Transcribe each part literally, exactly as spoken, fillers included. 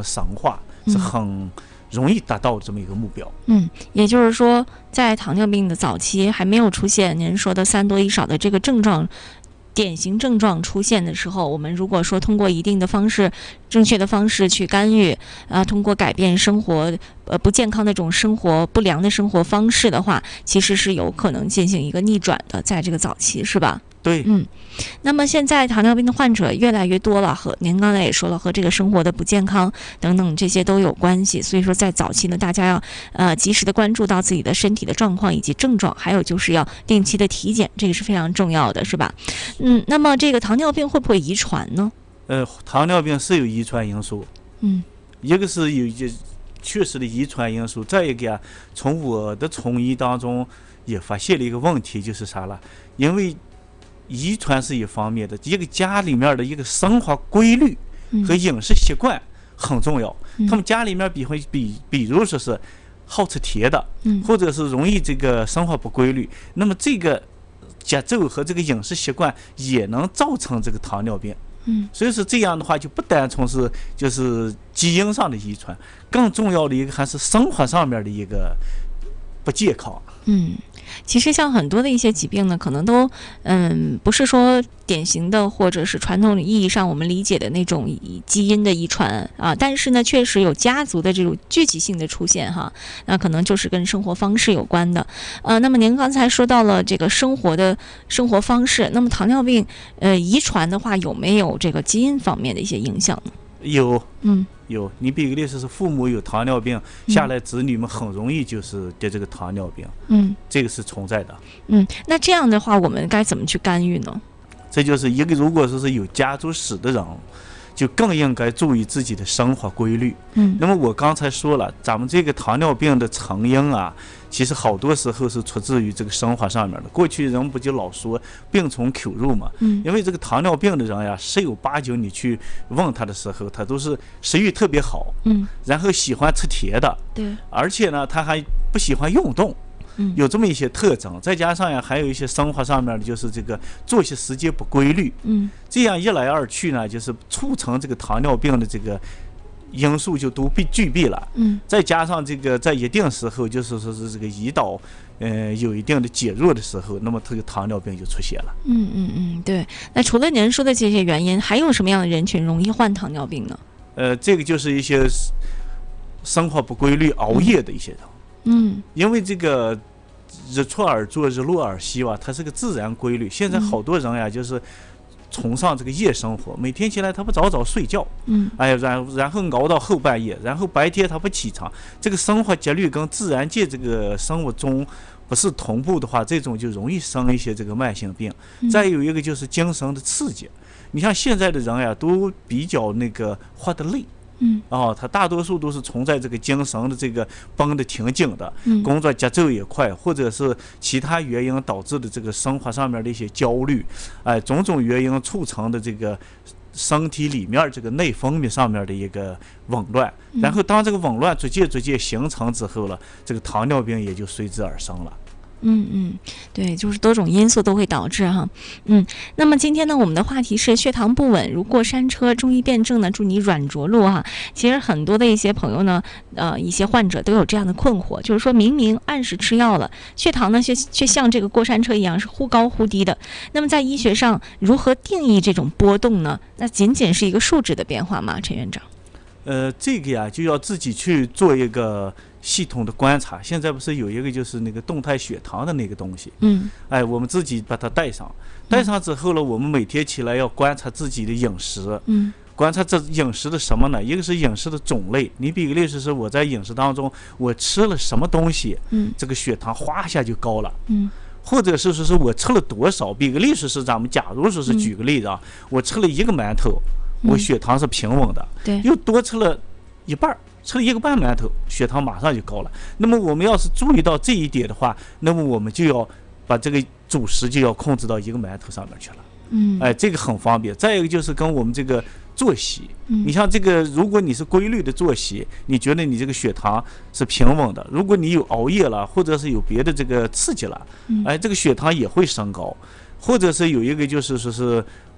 生化，是很容易达到这么一个目标。 嗯，也就是说，在糖尿病的早期还没有出现您说的三多一少的这个症状。典型症状出现的时候，我们如果说通过一定的方式、正确的方式去干预，啊，通过改变生活呃不健康的这种生活、不良的生活方式的话，其实是有可能进行一个逆转的，在这个早期，是吧？ 对， 嗯，那么现在糖尿病的患者越来越多了，和您刚才也说了，和这个生活的不健康等等这些都有关系。所以说，在早期呢，大家要呃及时的关注到自己的身体的状况以及症状，还有就是要定期的体检，这个是非常重要的，是吧？嗯，那么这个糖尿病会不会遗传呢？ 呃，糖尿病是有遗传因素， 嗯， 一个是有一确实的遗传因素，再一个呀，从我的从医当中也发现了一个问题，就是啥了？因为遗传是一方面的，一个家里面的一个生活规律和饮食习惯很重要。 嗯、 他们家里面比会比比如说是好吃甜的， 嗯、 或者是容易这个生活不规律，那么这个节奏和这个饮食习惯也能造成这个糖尿病。 嗯， 所以说这样的话就不单从是就是基因上的遗传，更重要的一个还是生活上面的一个不健康。 嗯，其实像很多的一些疾病呢，可能都嗯不是说典型的或者是传统意义上我们理解的那种基因的遗传啊，但是呢，确实有家族的这种聚集性的出现哈，那可能就是跟生活方式有关的。呃，那么您刚才说到了这个生活的生活方式，那么糖尿病呃遗传的话，有没有这个基因方面的一些影响呢？ 有， 嗯， 有。你比个例子是父母有糖尿病，下来子女们很容易就是得这个糖尿病， 嗯， 这个是存在的。 嗯，那这样的话，我们该怎么去干预呢？ 这就是一个，如果说是有家族史的人，就更应该注意自己的生活规律。 嗯， 那么我刚才说了，咱们这个糖尿病的成因啊，其实好多时候是出自于这个生活上面的。过去人不就老说病从口入嘛？ 嗯， 因为这个糖尿病的人呀，十有八九你去问他的时候，他都是食欲特别好， 嗯， 然后喜欢吃甜的， 对， 而且呢，他还不喜欢运动。 嗯， 有这么一些特征，再加上呀，还有一些生活上面的，就是这个作息时间不规律， 嗯， 这样一来二去呢，就是促成这个糖尿病的这个因素就都被具备了， 嗯， 再加上这个在一定时候，就是说是这个胰岛，呃，有一定的减弱的时候，那么这个糖尿病就出现了。 嗯嗯嗯，对。那除了您说的这些原因，还有什么样的人群容易患糖尿病呢？ 呃，这个就是一些生活不规律、熬夜的一些人。 嗯， 因为这个日出而作，日落而息吧，它是个自然规律。现在好多人呀，就是崇尚这个夜生活，每天起来他不早早睡觉， 嗯， 哎，然然后熬到后半夜，然后白天他不起床，这个生活节律跟自然界这个生物钟不是同步的话，这种就容易生一些这个慢性病。 嗯、 再有一个就是精神的刺激，你像现在的人呀，都比较那个活得累。 嗯， 哦，他大多数都是存在这个精神的这个绷得挺紧的， 嗯， 工作节奏也快，或者是其他原因导致的这个生活上面的一些焦虑，哎，种种原因促成的这个身体里面这个内分泌上面的一个紊乱，然后当这个紊乱逐渐逐渐形成之后了，这个糖尿病也就随之而生了。 嗯嗯，对，就是多种因素都会导致哈。嗯，那么今天呢，我们的话题是血糖不稳如过山车，中医辨证呢助你软着陆哈。其实很多的一些朋友呢，呃，一些患者都有这样的困惑，就是说明明按时吃药了，血糖呢却却像这个过山车一样是忽高忽低的。那么在医学上如何定义这种波动呢？那仅仅是一个数值的变化吗？陈院长？ 呃，这个呀就要自己去做一个系统的观察。现在不是有一个就是那个动态血糖的那个东西， 嗯， 哎，我们自己把它带上，带上之后呢，我们每天起来要观察自己的饮食， 嗯， 观察这饮食的什么呢？一个是饮食的种类，你比个例子是我在饮食当中我吃了什么东西， 嗯， 这个血糖哗一下就高了， 嗯， 或者是说是我吃了多少，比个例子是咱们假如说是举个例子啊，嗯、我吃了一个馒头。我血糖是平稳的， 对， 又多吃了一半，吃了一个半馒头，血糖马上就高了。那么我们要是注意到这一点的话，那么我们就要把这个主食就要控制到一个馒头上面去了。 嗯， 哎，这个很方便。再一个就是跟我们这个作息， 嗯、 你像这个，如果你是规律的作息，你觉得你这个血糖是平稳的。如果你有熬夜了，或者是有别的这个刺激了， 嗯、 哎，这个血糖也会升高。或者是有一个就是说是。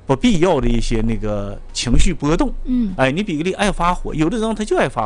不必要的一些那个情绪波动。 嗯， 哎，你比个例，爱发火，有的人他就爱发